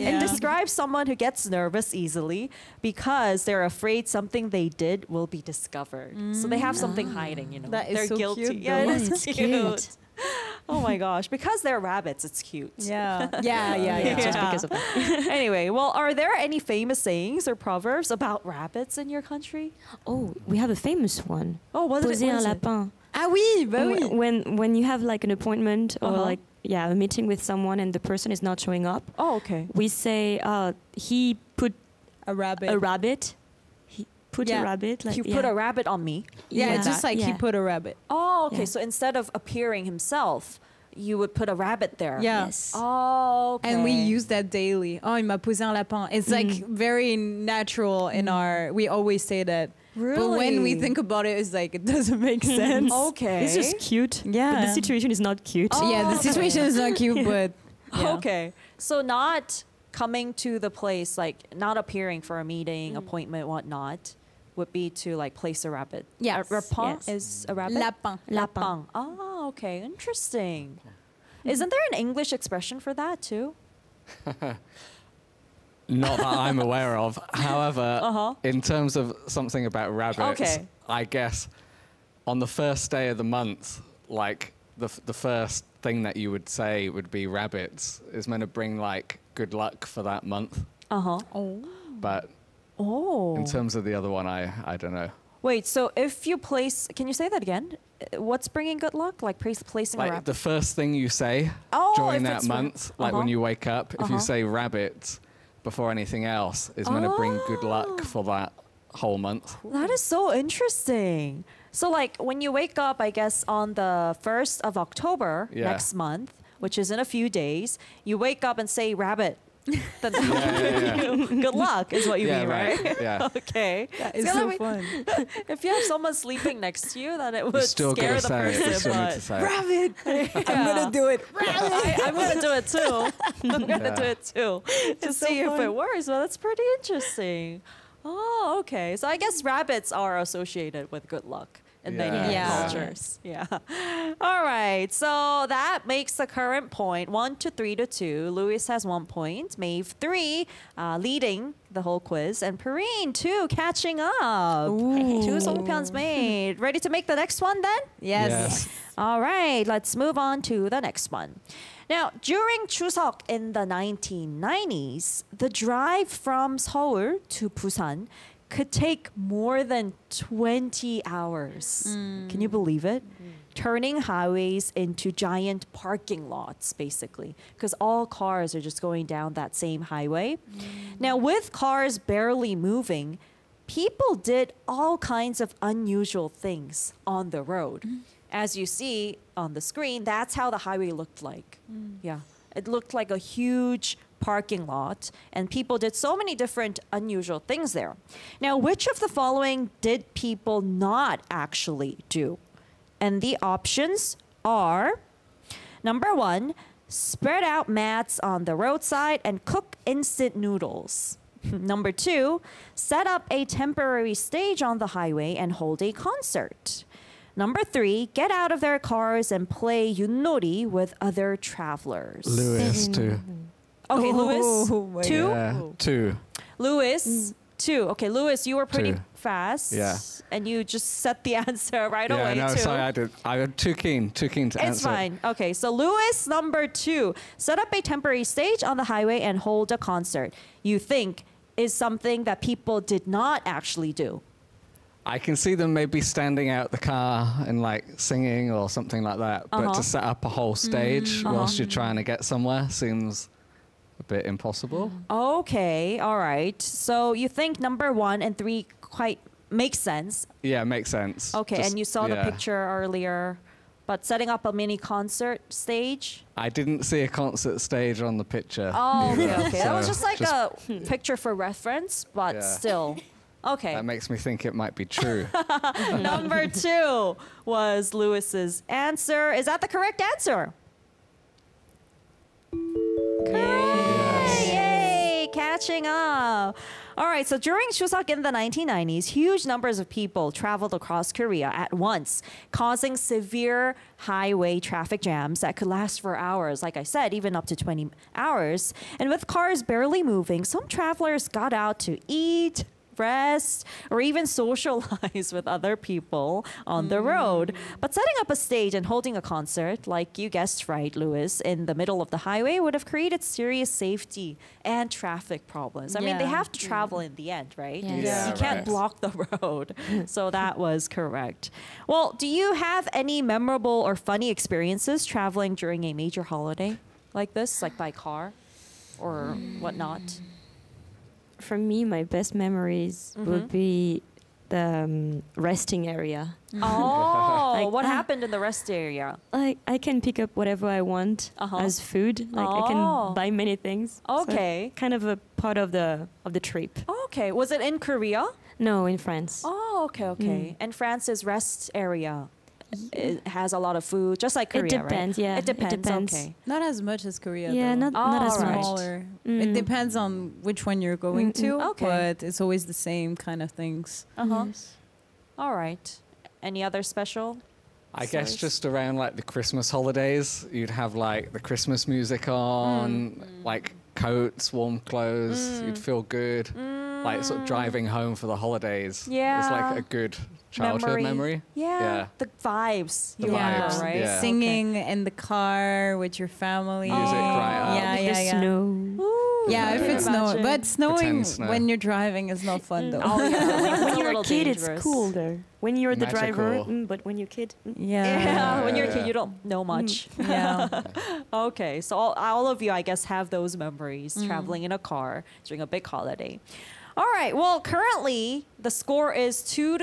and describes someone who gets nervous easily because they're afraid something they did will be discovered. So they have something hiding, you know. That is they're so guilty. cute, Yeah, though. it is It's cute. cute. Oh my gosh, because they're rabbits, it's cute. Yeah. Just because of that. Anyway, well, are there any famous sayings or proverbs about rabbits in your country? Oh, we have a famous one. Oh, what is Poser it? un lapin. Ah oui, bah oui. When you have like an appointment or Uh-huh. like a meeting with someone and the person is not showing up, Oh, okay. we say he put A rabbit. a rabbit. He put Yeah. a rabbit. Like You put a rabbit on me. yeah, Yeah. it's just like he Yeah. put a rabbit. Oh, okay. Yeah. So instead of appearing himself, you would put a rabbit there. Yeah. Yes. Oh, okay. And we use that daily. Oh, il m'a posé un lapin. It's like very natural in our, we always say that. But when we Really? think about it, it's like, it doesn't make sense. Okay. It's just cute. Yeah. But the situation is not cute. Oh. Yeah, the situation is not cute, but yeah. Okay. So not coming to the place, like not appearing for a meeting, appointment, whatnot, would be to like place a rabbit. Yes. Rapin Yes. is a rabbit? Lapin. Lapin. Oh, okay. Interesting. Isn't there an English expression for that too? Not that I'm aware of. However, in terms of something about rabbits, Okay. I guess on the first day of the month, like the first thing that you would say would be rabbits is meant to bring like good luck for that month. Uh-huh. But Oh. in terms of the other one, I don't know. Wait, so if you place, can you say that again? What's bringing good luck? Like placing a Like rabbit? the first thing you say Oh, during if that it's month, like when you wake up, if you say rabbit before anything else, is meant to bring good luck for that whole month. That is so interesting. So like when you wake up, I guess on the 1st of October Yeah. next month, which is in a few days, you wake up and say rabbit. Then that will Yeah, bring yeah, you good luck is what you Yeah, mean, right? right. Yeah. Okay. It's gonna so be- fun. If you have someone sleeping next to you, then it You would still scare gotta the say it. You person. still need to But say it. Rabbit. I'm going to do it. I'm gonna do it too. I'm gonna Yeah. do it too to It's so see if fun. it works. Well, that's pretty interesting. Oh, okay. So I guess rabbits are associated with good luck in many Yeah. Yeah. cultures. Yeah. All right. So that makes the current point 1-3-2. Louis has 1 point. Maeve 3, leading the whole quiz, and Perrine 2, catching up. Two songpyeons made. Ready to make the next one then? Yes. Yes. All right, let's move on to the next one. Now, during Chuseok in the 1990s, the drive from Seoul to Busan could take more than 20 hours. Can you believe it? Turning highways into giant parking lots, basically, because all cars are just going down that same highway. Now, with cars barely moving, people did all kinds of unusual things on the road. As you see on the screen, that's how the highway looked like. Yeah. It looked like a huge parking lot, and people did so many different unusual things there. Now, which of the following did people not actually do? And the options are number 1, spread out mats on the roadside and cook instant noodles. Number 2, set up a temporary stage on the highway and hold a concert. Number 3, get out of their cars and play yunori with other travelers. Lewis too. Okay, Oh, Louis, my 2. Yeah, 2. Louis, 2. Okay, Louis, you were pretty 2. fast. Yeah. And you just set the answer right Yeah, away, no, 2. sorry, I was too keen to It's answer. fine. Okay, so Louis, number 2, set up a temporary stage on the highway and hold a concert. You think is something that people did not actually do. I can see them maybe standing out the car and like singing or something like that. But to set up a whole stage whilst you're trying to get somewhere seems a bit impossible. Okay, all right. So you think number 1 and 3 quite make sense. Yeah, makes sense. Okay, Just- and you saw the yeah. picture earlier. But setting up a mini concert stage? I didn't see a concert stage on the picture. Oh, okay, either, okay. That was so just like a picture for reference, but Yeah. still. Okay. That makes me think it might be true. Number 2 was Lewis's answer. Is that the correct answer? Correct. Yay! catching up. All right, so during Chuseok in the 1990s, huge numbers of people traveled across Korea at once, causing severe highway traffic jams that could last for hours, like I said, even up to 20 hours. And with cars barely moving, some travelers got out to eat, rest, or even socialize with other people on the road. But setting up a stage and holding a concert, like you guessed right, Lewis, in the middle of the highway would have created serious safety and traffic problems. I mean, they Yeah. have to travel in the end, right? Yes. Yeah, You can't right. block the road. So that was correct. Well, do you have any memorable or funny experiences traveling during a major holiday like this, like by car or whatnot? For me, my best memories would be the resting area. Oh, Like, what happened in the rest area? Like I can pick up whatever I want Uh-huh. as food. Like I Oh. can buy many things. So Okay. kind of a part of the trip. Okay, was it in Korea? No, in France. Oh, okay. And France's rest area it has a lot of food, just like Korea, It depends, right? yeah. It depends. It depends. Okay. Not as much as Korea. Yeah, though. not as alright. much. Smaller. It depends on which one you're going to. Okay. But it's always the same kind of things. Uh-huh. Yes. All right. Any other special? I guess Sorry. just around like the Christmas holidays, you'd have like the Christmas music on, like coats, warm clothes. You'd feel good, like sort of driving home for the holidays. It's Yeah. like a good childhood memory. Yeah. The vibes. The you vibes, have, right? yeah. Singing in the car with your family. Music right up. Yeah, With yeah, the yeah. snow. Ooh, Yeah, I if can it's snowing. imagine. But snowing Pretend snow. when you're driving is not fun though. Oh, yeah. When It's a you're little a kid, dangerous. it's cool though. When you're the driver, Magical. but when you're kid, Yeah, when you're a Yeah. kid, you don't know much. yeah. Okay, so all of you, I guess, have those memories traveling in a car during a big holiday. All right, well, currently the score is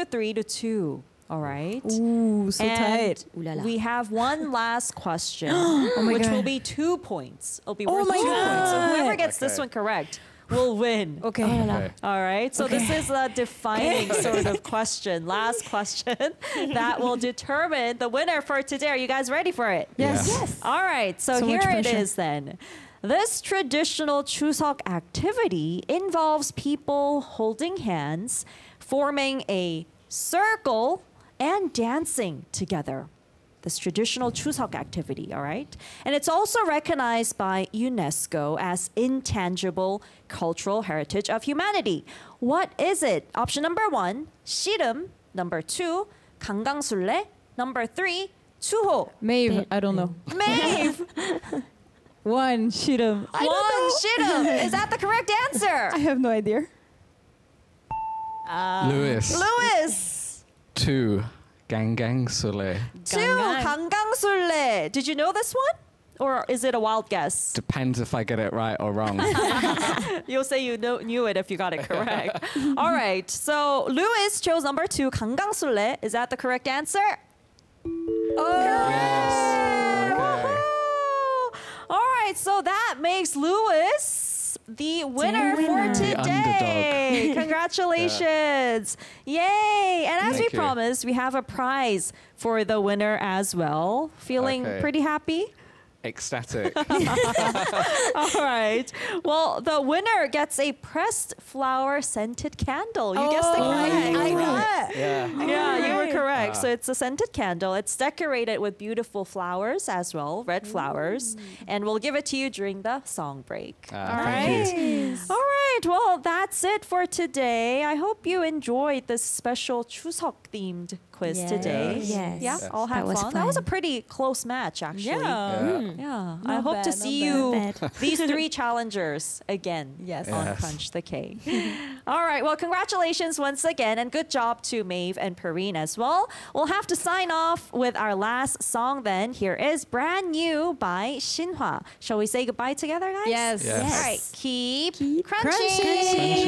2-3-2. All right. Ooh, so And tight. Ooh la la. we have one last question, my which God. will be 2 points. It'll be Oh worth my 2 points. So God. whoever gets this Okay. one correct will win. Okay. Okay. All right. So this is a defining sort of question, last question that will determine the winner for today. Are you guys ready for it? Yes. Yeah. Yes. All right. So, So here much it pressure. is then. This traditional Chuseok activity involves people holding hands, forming a circle, and dancing together. This traditional Chuseok activity, all right? And it's also recognized by UNESCO as intangible cultural heritage of humanity. What is it? Option number 1, 씨름. Number 2, 강강술래. Number 3, 추호. Maeve, I don't know. Maeve, One, shoot him. I don't one, know. 씨름. Is that the correct answer? I have no idea. Lewis. Lewis. 2. Gangang Sule. 2, 강강. 강강술래. Did you know this one? Or is it a wild guess? Depends if I get it right or wrong. You'll say you knew it if you got it correct. All right. So Lewis chose number 2, 강강술래. Is that the correct answer? Yes. Okay. Woohoo! All right. So that makes Lewis the winner for winner. The today. Congratulations. Yay. And as Thank we you. promised, we have a prize for the winner as well. Feeling Okay. pretty happy? Ecstatic. All right. Well, the winner gets a pressed flower scented candle. You guessed it correct. I know it. Yeah. Yeah, you were correct. Ah. So it's a scented candle. It's decorated with beautiful flowers as well, red flowers. And we'll give it to you during the song break. All Thank you. All right. Well, that's it for today. I hope you enjoyed this special Chuseok themed quiz Yes. today. Yes. Yeah, Yes. all had That was fun. That was a fun. pretty close match, actually. Yeah. Yeah, I Not hope to bad, see not you, bad. these 3 challengers, again Yes. on Yes. Crunch the K. All right, well, congratulations once again, and good job to Maeve and Perrine as well. We'll have to sign off with our last song then. Here is Brand New by Shinhwa. Shall we say goodbye together, guys? Yes. Yes. All right, keep, Keep crunching. crunching.